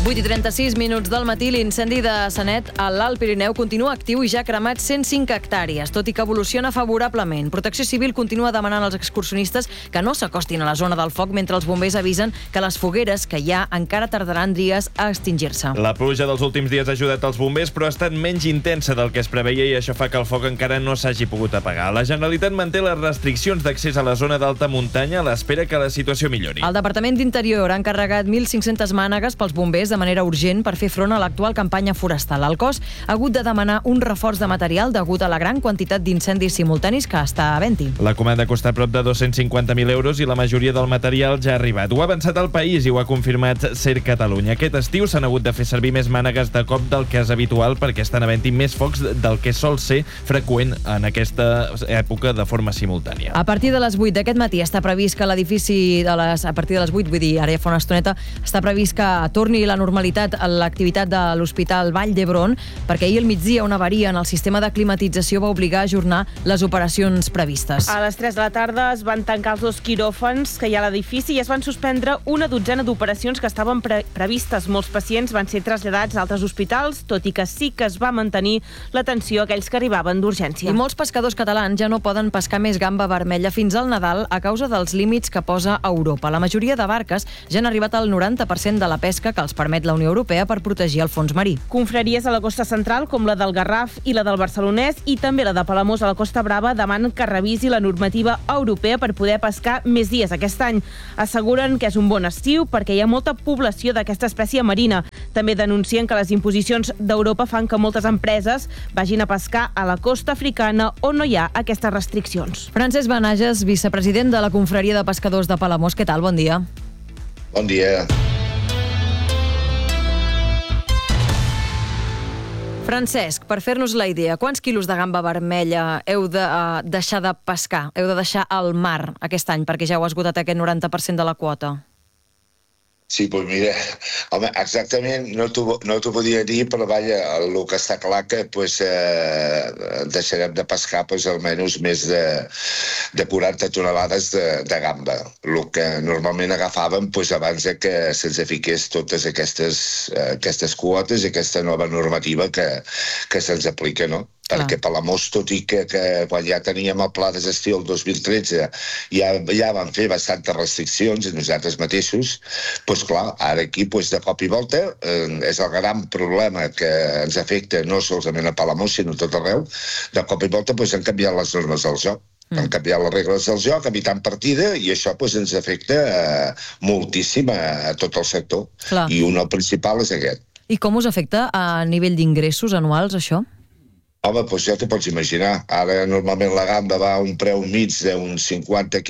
8:36 del matí, l'incendi de Sanet a l'Alt Pirineu continua actiu i ja ha cremat 105 hectàrees, tot i que evoluciona favorablement. Protecció Civil continua demanant als excursionistes que no s'acostin a la zona del foc, mentre els bombers avisen que les fogueres que hi ha encara tardaran dies a extingir-se. La pluja dels últims dies ha ajudat els bombers, però ha estat menys intensa del que es preveia i això fa que el foc encara no s'hagi pogut apagar. La Generalitat manté les restriccions d'accés a la zona d'alta muntanya a l'espera que la situació millori. El Departament d'Interior ha encarregat 1.500 mànegues pels bombers de manera urgent per fer front a l'actual campanya forestal. El cos ha hagut de demanar un reforç de material degut a la gran quantitat d'incendis simultanis que està havent-hi. La comanda costa prop de 250.000 euros i la majoria del material ja ha arribat. Ho ha avançat el país i ho ha confirmat Ser Catalunya. Aquest estiu s'han hagut de fer servir més mànegues de cop del que és habitual perquè estan havent-hi més focs del que sol ser freqüent en aquesta època de forma simultània. A partir de les 8 d'aquest matí està previst que l'edifici a partir de les 8, vull dir, ara ja fa una estoneta, està previst que torni la normalitat a l'activitat de l'Hospital Vall d'Hebron, perquè ahir al migdia una avaria en el sistema de climatització va obligar a ajornar les operacions previstes. A les 3 de la tarda es van tancar els 2 quiròfans que hi ha a l'edifici i es van suspendre una dotzena d'operacions que estaven previstes. Molts pacients van ser traslladats a altres hospitals, tot i que sí que es va mantenir l'atenció a aquells que arribaven d'urgència. I molts pescadors catalans ja no poden pescar més gamba vermella fins al Nadal a causa dels límits que posa Europa. La majoria de barques ja han arribat al 90% de la pesca que els permet la Unió Europea per protegir el fons marí. Confraries a la costa central, com la del Garraf i la del Barcelonès, i també la de Palamós a la Costa Brava, demanen que revisi la normativa europea per poder pescar més dies aquest any. Asseguren que és un bon estiu perquè hi ha molta població d'aquesta espècie marina. També denuncien que les imposicions d'Europa fan que moltes empreses vagin a pescar a la costa africana on no hi ha aquestes restriccions. Francesc Benages, vicepresident de la Confraria de Pescadors de Palamós. Què tal? Bon dia. Bon dia. Francesc, per fer-nos la idea, quants quilos de gamba vermella heu de deixar de pescar, heu de deixar al mar aquest any, perquè ja heu esgotat aquest 90% de la quota? Sí, doncs mira, home, exactament no t'ho podia dir, però vaja, el que està clar que deixarem de pescar almenys més de 40 tonelades de gamba, el que normalment agafàvem abans que se'ns fiqués totes aquestes quotes i aquesta nova normativa que se'ns aplica, no? Perquè Palamós, tot i que quan ja teníem el pla de gestió el 2013 ja van fer bastantes restriccions i nosaltres mateixos, doncs clar, ara aquí de cop i volta és el gran problema que ens afecta no solament a Palamós sinó a tot arreu, de cop i volta han canviat les normes del joc. Han canviat les regles del joc a mitjan partida i això ens afecta moltíssim a tot el sector. I un, el principal, és aquest. I com us afecta a nivell d'ingressos anuals, això? Home, doncs ja t'ho pots imaginar. Ara normalment la gamba va a un preu mig d'uns 50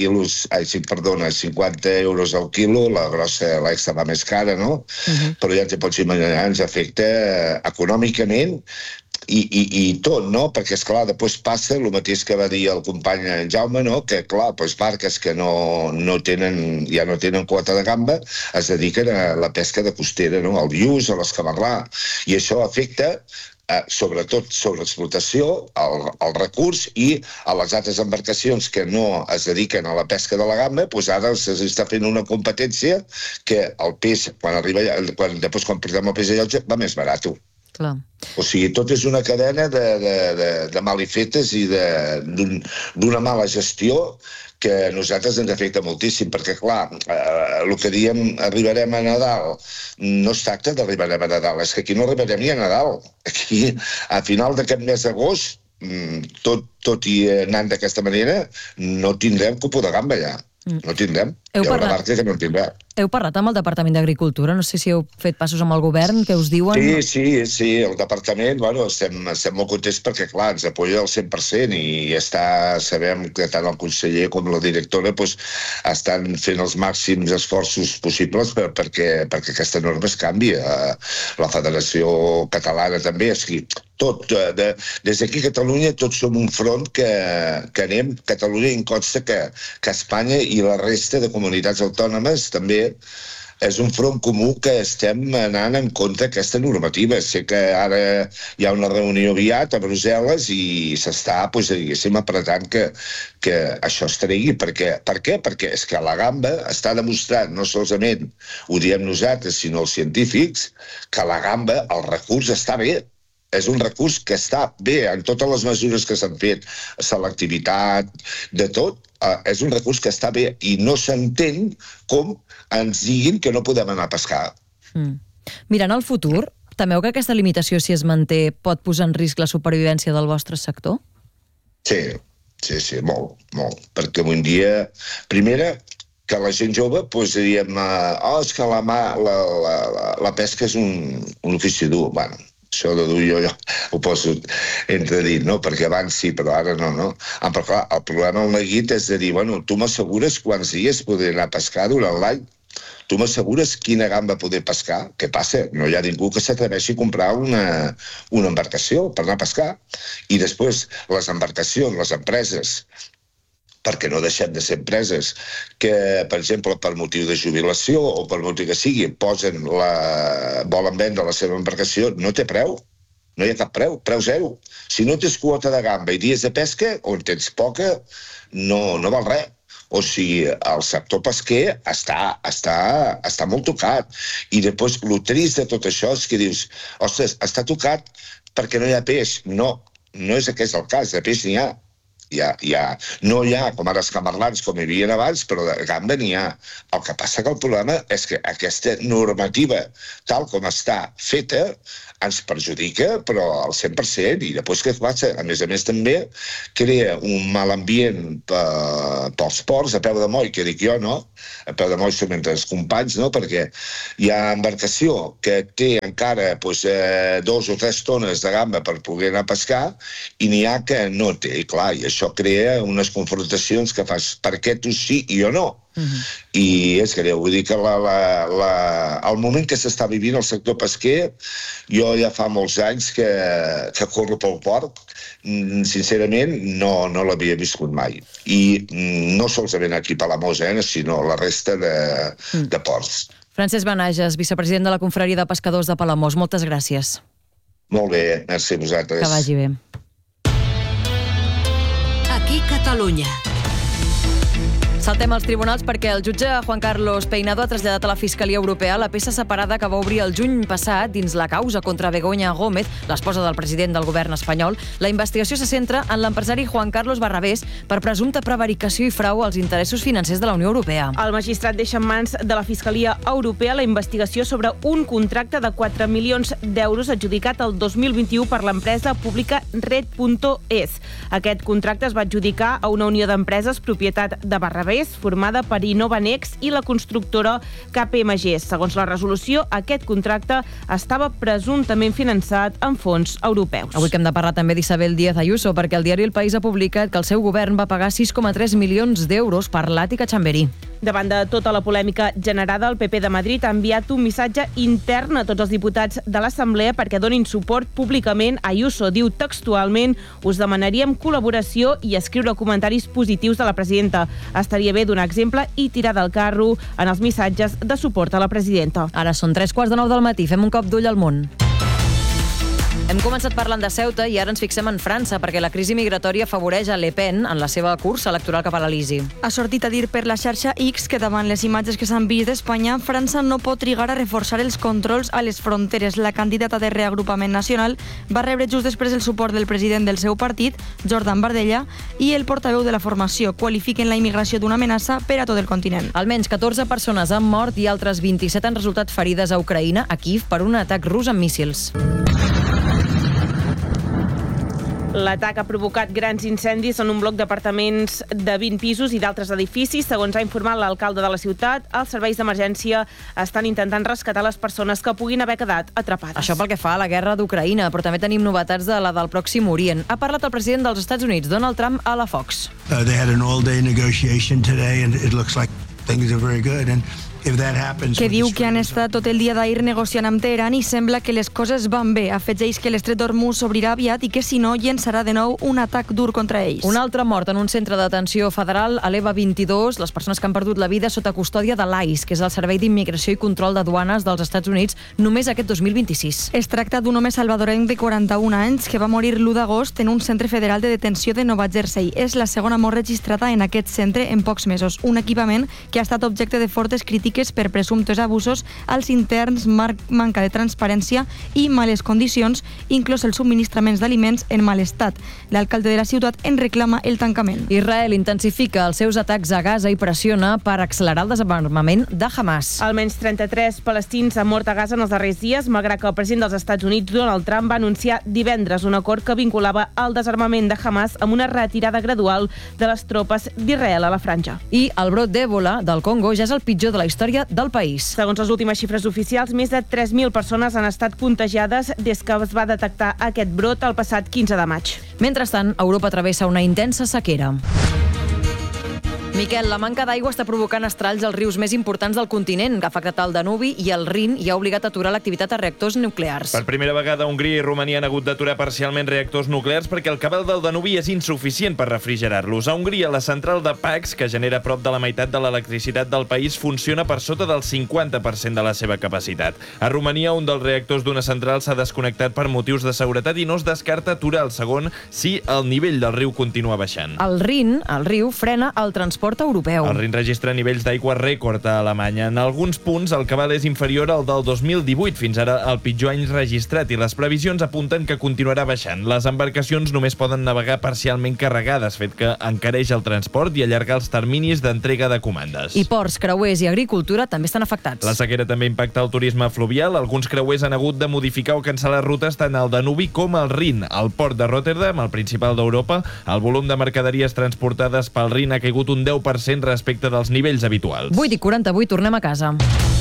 euros al quilo, la grossa, l'extra va més cara, no? Però ja t'ho pots imaginar, ens afecta econòmicament i tot, no? Perquè, esclar, després passa el mateix que va dir el company en Jaume, no? Que, clar, barques que ja no tenen quota de gamba es dediquen a la pesca de costera, no? Al bius, a l'escamarlà. I això afecta sobretot sobre l'explotació, el recurs i a les altres embarcacions que no es dediquen a la pesca de la gamba, doncs ara s'està fent una competència que el peix, quan portem el peix a llotja, va més barat. O sigui, tot és una cadena de malifetes i d'una mala gestió que a nosaltres ens afecta moltíssim, perquè, clar, el que diem arribarem a Nadal, no es tracta d'arribarem a Nadal, és que aquí no arribarem ni a Nadal. Aquí, a final d'aquest mes d'agost, tot i anant d'aquesta manera, no tindrem cupó de gamba ja. No tindrem. Hi haurà barca que no en tindrà. Heu parlat amb el Departament d'Agricultura? No sé si heu fet passos amb el govern, què us diuen? Sí, el departament, estem molt contents perquè, clar, ens apoya al 100% i sabem que tant el conseller com la directora estan fent els màxims esforços possibles perquè aquesta norma es canvi. La Federació Catalana també, tot, des d'aquí a Catalunya tots som un front que anem, Catalunya em consta que Espanya i la resta de comunitats autònomes també és un front comú que estem anant en contra d'aquesta normativa. Sé que ara hi ha una reunió aviat a Brussel·les i s'està, diguéssim, apretant que això es tregui. Per què? Perquè és que la gamba està demostrant, no solament ho diem nosaltres, sinó els científics, que la gamba, el recurs està bé. És un recurs que està bé en totes les mesures que s'han fet, selectivitat, de tot, és un recurs que està bé i no s'entén com ens diguin que no podem anar a pescar. Mirant al futur, temeu que aquesta limitació, si es manté, pot posar en risc la supervivència del vostre sector? Sí, molt. Perquè avui en dia, primera, que la gent jove, diríem, és que la pesca és un ofici dur. Bueno, això de dur jo ho poso entredit, no? Perquè abans sí, però ara no. Però clar, el problema al neguit és de dir, tu m'assegures quants dies podré anar a pescar durant l'any? Tu m'assegures quina gamba poder pescar? Què passa? No hi ha ningú que s'atreveixi a comprar una embarcació per anar a pescar. I després, les embarcacions, les empreses, perquè no deixem de ser empreses que, per exemple, per motiu de jubilació o per motiu que sigui, volen vendre la seva embarcació, no té preu. No hi ha cap preu zero. Si no tens quota de gamba i dies de pesca, o en tens poca, no val res. O sigui, el sector pesquer està molt tocat. I després, el trist de tot això és que dius, ostres, està tocat perquè no hi ha peix. No és aquest el cas, de peix n'hi ha. No hi ha, com ara escamarlans, com hi havia abans, però de gamba n'hi ha. El que passa que el problema és que aquesta normativa, tal com està feta, ens perjudica, però al 100%, i després què passa? A més també crea un mal ambient pels ports, a peu de moll, que dic jo, no? A peu de moll som entre els companys, no? Perquè hi ha embarcació que té encara 2 o 3 tones de gamba per poder anar a pescar, i n'hi ha que no té, i clar, i això crea unes confrontacions que fas, per què tu sí i jo no? I és greu, vull dir que el moment que s'està vivint el sector pesquer, jo ja fa molts anys que corro pel port, sincerament no l'havia viscut mai. I no solament aquí a Palamós, sinó la resta de ports. Francesc Benages, vicepresident de la Confraria de Pescadors de Palamós, moltes gràcies. Molt bé, merci a vosaltres. Que vagi bé. Aquí Catalunya. Saltem als tribunals perquè el jutge Juan Carlos Peinado ha traslladat a la Fiscalia Europea la peça separada que va obrir el juny passat dins la causa contra Begoña Gómez, l'esposa del president del govern espanyol. La investigació se centra en l'empresari Juan Carlos Barrabés per presumpta prevaricació i frau als interessos financers de la Unió Europea. El magistrat deixa en mans de la Fiscalia Europea la investigació sobre un contracte de 4 milions d'euros adjudicat el 2021 per l'empresa pública Red.es. Aquest contracte es va adjudicar a una unió d'empreses propietat de Barrabés, formada per Innovanex i la constructora KPMG. Segons la resolució, aquest contracte estava presumptament finançat amb fons europeus. Avui que hem de parlar també d'Isabel Díaz Ayuso, perquè el diari El País ha publicat que el seu govern va pagar 6,3 milions d'euros per l'Àtica Chamberí. Davant de tota la polèmica generada, el PP de Madrid ha enviat un missatge intern a tots els diputats de l'Assemblea perquè donin suport públicament a Ayuso. Diu textualment: us demanaríem col·laboració i escriure comentaris positius de la presidenta. Estaria bé donar exemple i tirar del carro en els missatges de suport a la presidenta. Ara són 3:15 del matí. Fem un cop d'ull al món. Hem començat parlant de Ceuta i ara ens fixem en França, perquè la crisi migratòria afavoreix a Le Pen en la seva cursa electoral cap a l'Elisi. Ha sortit a dir per la xarxa X que davant les imatges que s'han vist d'Espanya, França no pot trigar a reforçar els controls a les fronteres. La candidata de Reagrupament Nacional va rebre just després el suport del president del seu partit, Jordan Bardella, i el portaveu de la formació. Qualifiquen la immigració d'una amenaça per a tot el continent. Almenys 14 persones han mort i altres 27 han resultat ferides a Ucraïna, a Kíev, per un atac rus amb míssils. L'atac ha provocat grans incendis en un bloc d'apartaments de 20 pisos i d'altres edificis. Segons ha informat l'alcalde de la ciutat, els serveis d'emergència estan intentant rescatar les persones que puguin haver quedat atrapades. Això pel que fa a la guerra d'Ucraïna, però també tenim novetats de la del Pròxim Orient. Ha parlat el president dels Estats Units, Donald Trump, a la Fox. They had an all-day negotiation today and it looks like things are very good and que diu que han estat tot el dia d'ahir negociant amb Teheran i sembla que les coses van bé. Afegeix que l'estret d'Hormuz s'obrirà aviat i que si no llençarà de nou un atac dur contra ells. Un altre mort en un centre d'atenció federal a l'EVA 22, les persones que han perdut la vida sota custòdia de l'ICE, que és el Servei d'Immigració i Control de Duanes dels Estats Units, només aquest 2026. Es tracta d'un home salvadorenc de 41 anys que va morir l'1 d'agost en un centre federal de detenció de Nova Jersey. És la segona mort registrada en aquest centre en pocs mesos. Un equipament que ha estat objecte de fortes crítiques per presumptes abusos als interns, manca de transparència i males condicions, inclòs els subministraments d'aliments en mal estat. L'alcalde de la ciutat en reclama el tancament. Israel intensifica els seus atacs a Gaza i pressiona per accelerar el desarmament de Hamas. Almenys 33 palestins han mort a Gaza en els darrers dies, malgrat que el president dels Estats Units, Donald Trump, va anunciar divendres un acord que vinculava el desarmament de Hamas amb una retirada gradual de les tropes d'Israel a la franja. I el brot d'Ebola del Congo ja és el pitjor de la història del país. Segons les últimes xifres oficials, més de 3.000 persones han estat contagiades des que es va detectar aquest brot el passat 15 de maig. Mentrestant, Europa travessa una intensa sequera. Miquel, la manca d'aigua està provocant estralls als rius més importants del continent, que ha afectat el Danubi i el Rin i ha obligat a aturar l'activitat a reactors nuclears. Per primera vegada, Hongria i Romania han hagut d'aturar parcialment reactors nuclears perquè el cabal del Danubi és insuficient per refrigerar-los. A Hongria, la central de Pax, que genera prop de la meitat de l'electricitat del país, funciona per sota del 50% de la seva capacitat. A Romania, un dels reactors d'una central s'ha desconnectat per motius de seguretat i no es descarta aturar el segon si el nivell del riu continua baixant. El Rin, el riu, frena el transport europeu. El Rin registra nivells d'aigua rècord a Alemanya. En alguns punts el cabal és inferior al del 2018, fins ara el pitjor any registrat, i les previsions apunten que continuarà baixant. Les embarcacions només poden navegar parcialment carregades, fet que encareix el transport i allarga els terminis d'entrega de comandes. I ports, creuers i agricultura també estan afectats. La sequera també impacta el turisme fluvial. Alguns creuers han hagut de modificar o cancel·lar rutes tant al Danubi com al Rin. Al port de Rotterdam, el principal d'Europa, el volum de mercaderies transportades pel Rin ha caigut un 10% respecte dels nivells habituals. 8:48, tornem a casa.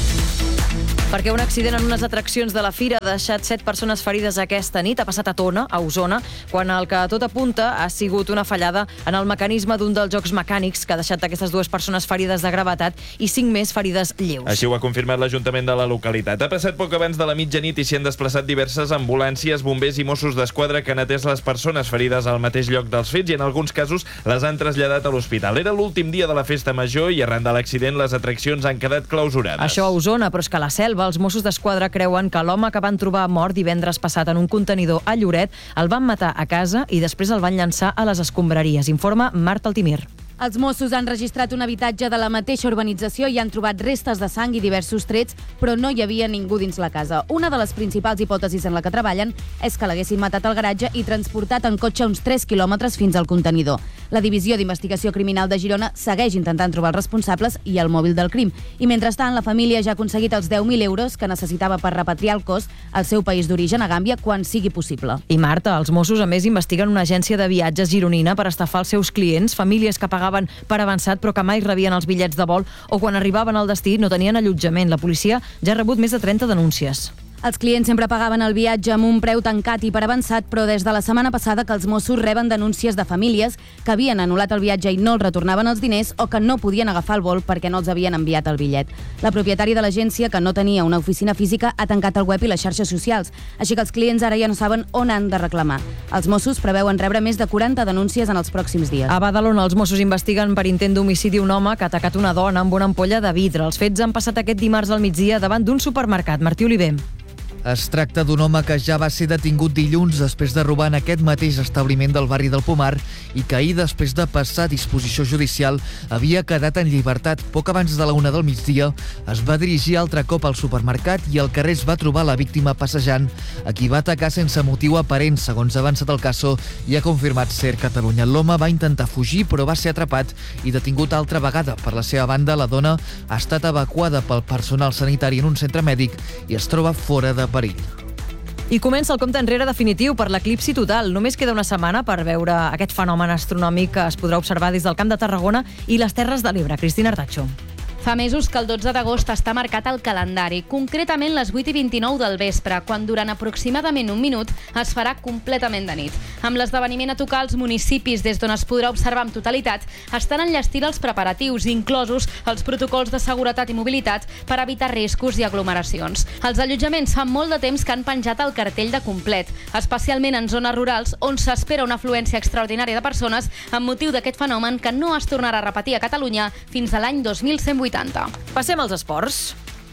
Perquè un accident en unes atraccions de la fira ha deixat 7 persones ferides aquesta nit. Ha passat a Tona, a Osona, quan el que tot apunta ha sigut una fallada en el mecanisme d'un dels jocs mecànics que ha deixat aquestes 2 persones ferides de gravetat i 5 més ferides lleus. Així ho ha confirmat l'Ajuntament de la localitat. Ha passat poc abans de la mitjanit i s'hi han desplaçat diverses ambulàncies, bombers i Mossos d'Esquadra que han atès les persones ferides al mateix lloc dels fets i en alguns casos les han traslladat a l'hospital. Era l'últim dia de la festa major i arran de l'accident les atraccions han quedat clausurades. Això a Osona, però és que a la Selva els Mossos d'Esquadra creuen que l'home que van trobar mort divendres passat en un contenidor a Lloret el van matar a casa i després el van llançar a les escombraries. Informa Marta Altimir. Els Mossos han registrat un habitatge de la mateixa urbanització i han trobat restes de sang i diversos trets, però no hi havia ningú dins la casa. Una de les principals hipòtesis en la que treballen és que l'haguessin matat al garatge i transportat en cotxe uns 3 quilòmetres fins al contenidor. La Divisió d'Investigació Criminal de Girona segueix intentant trobar els responsables i el mòbil del crim. I mentrestant, la família ja ha aconseguit els 10.000 euros que necessitava per repatriar el cos al seu país d'origen, a Gàmbia, quan sigui possible. I Marta, els Mossos a més investiguen una agència de viatges gironina per estafar els seus clients, famílies que pagaven per avançat però que mai rebien els bitllets de vol o quan arribaven al destí no tenien allotjament. La policia ja ha rebut més de 30 denúncies. Els clients sempre pagaven el viatge amb un preu tancat i per avançat, però des de la setmana passada que els Mossos reben denúncies de famílies que havien anul·lat el viatge i no els retornaven els diners o que no podien agafar el vol perquè no els havien enviat el bitllet. La propietària de l'agència, que no tenia una oficina física, ha tancat el web i les xarxes socials, així que els clients ara ja no saben on han de reclamar. Els Mossos preveuen rebre més de 40 denúncies en els pròxims dies. A Badalona, els Mossos investiguen per intent d'homicidi un home que ha atacat una dona amb una ampolla de vidre. Els fets han passat aquest dimarts al migdia davant d'un supermercat. Martí Oliver. Es tracta d'un home que ja va ser detingut dilluns després de robar en aquest mateix establiment del barri del Pomar i que ahir, després de passar a disposició judicial, havia quedat en llibertat. Poc abans de la 1 del migdia es va dirigir altre cop al supermercat i al carrer es va trobar la víctima passejant, a qui va atacar sense motiu aparent, segons ha avançat el caso i ha confirmat SER Catalunya. L'home va intentar fugir però va ser atrapat i detingut altra vegada. Per la seva banda, la dona ha estat evacuada pel personal sanitari en un centre mèdic i es troba fora de perill. I comença el compte enrere definitiu per l'eclipsi total. Només queda una setmana per veure aquest fenomen astronòmic que es podrà observar des del Camp de Tarragona i les Terres de l'Ebre. Cristina Artacho. Fa mesos que el 12 d'agost està marcat al calendari, concretament les 8:29 del vespre, quan durant aproximadament un minut es farà completament de nit. Amb l'esdeveniment a tocar, els municipis des d'on es podrà observar amb totalitat estan enllestint els preparatius, inclosos els protocols de seguretat i mobilitat per evitar riscos i aglomeracions. Els allotjaments fa molt de temps que han penjat el cartell de complet, especialment en zones rurals on s'espera una afluència extraordinària de persones amb motiu d'aquest fenomen que no es tornarà a repetir a Catalunya fins a l'any 2180. Passem als esports.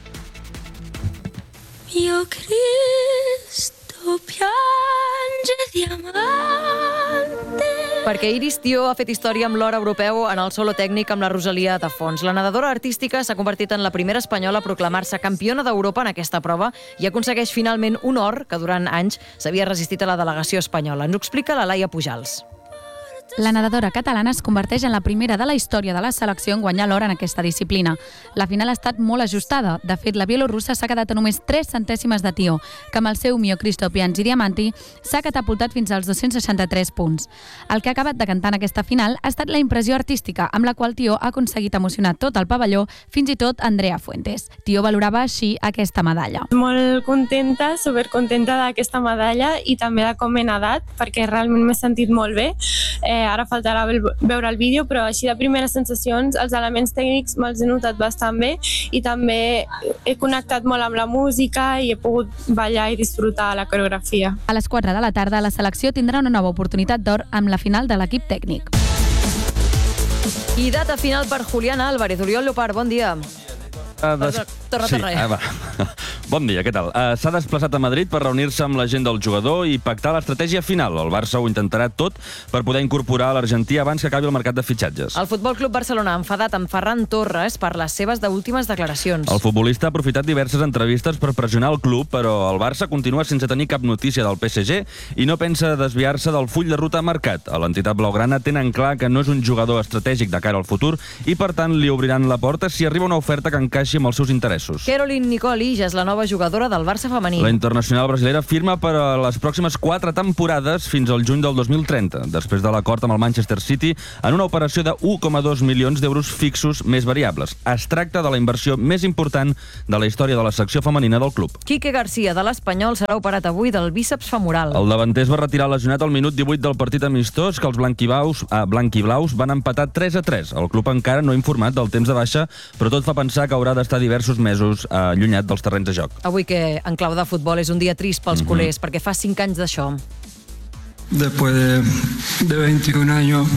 Mio Cristo piange diamante. Perquè Iris Tió ha fet història amb l'or europeu en el solo tècnic amb la Rosalia de fons. La nedadora artística s'ha convertit en la primera espanyola a proclamar-se campiona d'Europa en aquesta prova i aconsegueix finalment un or que durant anys s'havia resistit a la delegació espanyola. Ens ho explica la Laia Pujals. La nedadora catalana es converteix en la primera de la història de la selecció en guanyar l'or en aquesta disciplina. La final ha estat molt ajustada. De fet, la bielorussa s'ha quedat a només 3 centèsimes de Tió, que amb el seu Mio Cristo piange diamanti s'ha catapultat fins als 263 punts. El que ha acabat decantant aquesta final ha estat la impressió artística, amb la qual Tió ha aconseguit emocionar tot el pavelló, fins i tot Andrea Fuentes. Tió valorava així aquesta medalla. Molt contenta, supercontenta d'aquesta medalla i també de com he nedat, perquè realment m'he sentit molt bé. Ara faltarà veure el vídeo, però així de primeres sensacions, els elements tècnics me'ls he notat bastant bé i també he connectat molt amb la música i he pogut ballar i disfrutar la coreografia. A les 4 de la tarda, la selecció tindrà una nova oportunitat d'or amb la final de l'equip tècnic. I data final per Julián Álvarez. Oriol Llopart, bon dia. Torna. Bon dia, què tal? S'ha desplaçat a Madrid per reunir-se amb la gent del jugador i pactar l'estratègia final. El Barça ho intentarà tot per poder incorporar l'argentí abans que acabi el mercat de fitxatges. El Futbol Club Barcelona ha enfadat amb Ferran Torres per les seves últimes declaracions. El futbolista ha aprofitat diverses entrevistes per pressionar el club, però el Barça continua sense tenir cap notícia del PSG i no pensa desviar-se del full de ruta marcat. A l'entitat blaugrana tenen clar que no és un jugador estratègic de cara al futur i, per tant, li obriran la porta si arriba una oferta que encaixi amb els seus interessos. Caroline Nicoli ja és la nova jugadora del Barça femení. La internacional brasilera firma per a les pròximes 4 temporades fins al juny del 2030, després de l'acord amb el Manchester City en una operació de 1,2 milions d'euros fixos més variables. Es tracta de la inversió més important de la història de la secció femenina del club. Quique García, de l'Espanyol, serà operat avui del bíceps femoral. El davanter es va retirar lesionat al minut 18 del partit amistós que els blanquiblaus van empatar 3-3. El club encara no ha informat del temps de baixa, però tot fa pensar que haurà d'estar diversos mesos allunyat dels terrenys de joc. Avui, que en clau de futbol és un dia trist pels culers, perquè fa 5 anys d'això. Después de 21 años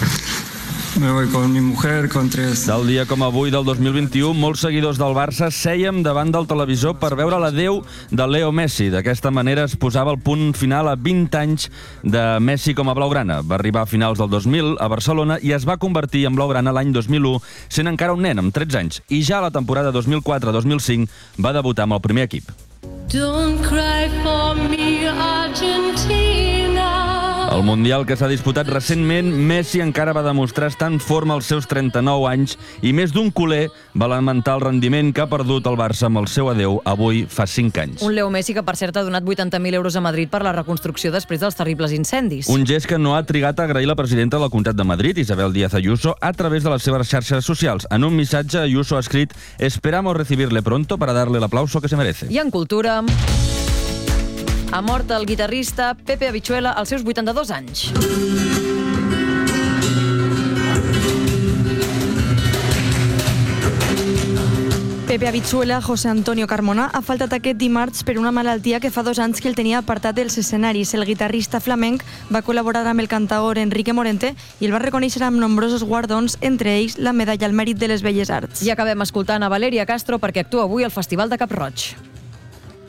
me voy con mi mujer, con 3. Tal dia com avui del 2021, molts seguidors del Barça sèiem davant del televisor per veure l'adeu de Leo Messi. D'aquesta manera es posava el punt final a 20 anys de Messi com a blaugrana. Va arribar a finals del 2000 a Barcelona i es va convertir en blaugrana l'any 2001, sent encara un nen amb 13 anys. I ja a la temporada 2004-2005 va debutar amb el primer equip. Don't cry for me, Argentina. Al Mundial que s'ha disputat recentment, Messi encara va demostrar estar en forma als seus 39 anys i més d'un culer va lamentar el rendiment que ha perdut el Barça amb el seu adeu avui fa 5 anys. Un Leo Messi que, per cert, ha donat 80.000 euros a Madrid per la reconstrucció després dels terribles incendis. Un gest que no ha trigat a agrair la presidenta del Comtat de Madrid, Isabel Díaz Ayuso, a través de les seves xarxes socials. En un missatge, Ayuso ha escrit: «Esperamos recibirle pronto para darle el aplauso que se merece». I en cultura... Ha mort el guitarrista Pepe Habichuela als seus 82 anys. Pepe Habichuela, José Antonio Carmona, ha faltat aquest dimarts per una malaltia que fa 2 anys que el tenia apartat dels escenaris. El guitarrista flamenc va col·laborar amb el cantaor Enrique Morente i el va reconèixer amb nombrosos guardons, entre ells la Medalla al Mèrit de les Belles Arts. I acabem escoltant a Valeria Castro perquè actua avui al Festival de Cap-roig.